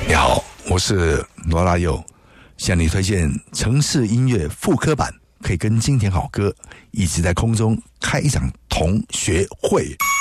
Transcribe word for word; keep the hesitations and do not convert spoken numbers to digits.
你好，我是罗大佑，向你推荐城市音乐复刻版，可以跟经典好歌一起在空中开一场同学会。